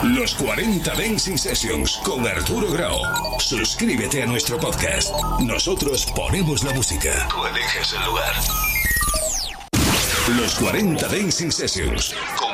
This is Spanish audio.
Los 40 Dancing Sessions con Arturo Grau. Suscríbete a nuestro podcast. Nosotros ponemos la música. Tú eliges el lugar. Los 40 Dancing Sessions